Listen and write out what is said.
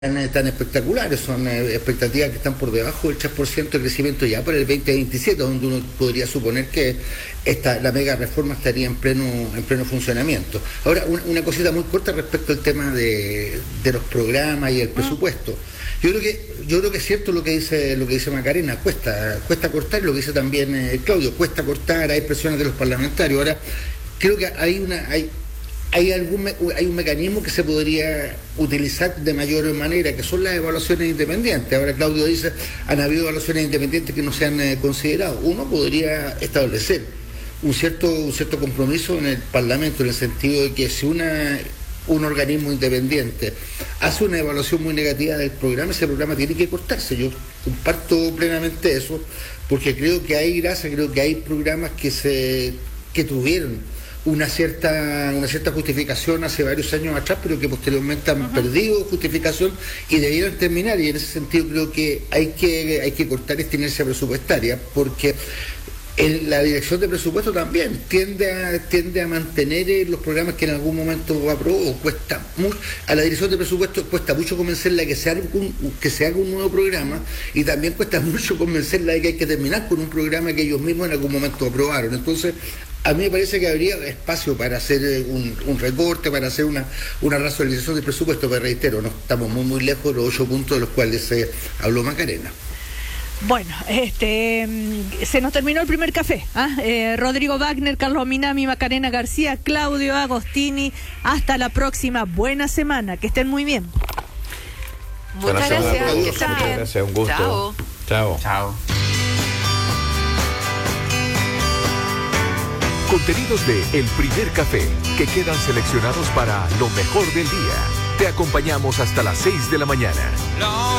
tan espectaculares, son expectativas que están por debajo del 3% de crecimiento ya para el 2027, donde uno podría suponer que la mega reforma estaría en pleno funcionamiento. Ahora, una cosita muy corta respecto al tema de los programas y el presupuesto. Yo creo que es cierto lo que dice Macarena, cuesta cortar, lo que dice también Claudio, cuesta cortar, hay presiones de los parlamentarios. Ahora, creo que hay un mecanismo que se podría utilizar de mayor manera, que son las evaluaciones independientes. Ahora Claudio dice, han habido evaluaciones independientes que no se han considerado. Uno podría establecer un cierto compromiso en el Parlamento, en el sentido de que si un organismo independiente hace una evaluación muy negativa del programa, ese programa tiene que cortarse. Yo comparto plenamente eso, porque creo que hay programas que tuvieron una cierta justificación hace varios años atrás, pero que posteriormente han perdido justificación y debieron terminar, y en ese sentido creo que hay que cortar esta inercia presupuestaria, porque la dirección de presupuesto también tiende a mantener los programas que en algún momento aprobó. A la dirección de presupuesto cuesta mucho convencerla de que se haga un nuevo programa, y también cuesta mucho convencerla de que hay que terminar con un programa que ellos mismos en algún momento aprobaron. Entonces, a mí me parece que habría espacio para hacer un recorte, para hacer una racionalización del presupuesto, pero reitero, no estamos muy lejos de los 8 puntos de los cuales habló Macarena. Bueno, se nos terminó el primer café. Rodrigo Wagner, Carlos Minami, Macarena García, Claudio Agostini. Hasta la próxima. Buena semana. Que estén muy bien. Muchas gracias. Muchas gracias. Un gusto. Chao. Contenidos de El Primer Café, que quedan seleccionados para lo mejor del día. Te acompañamos hasta las 6 de la mañana.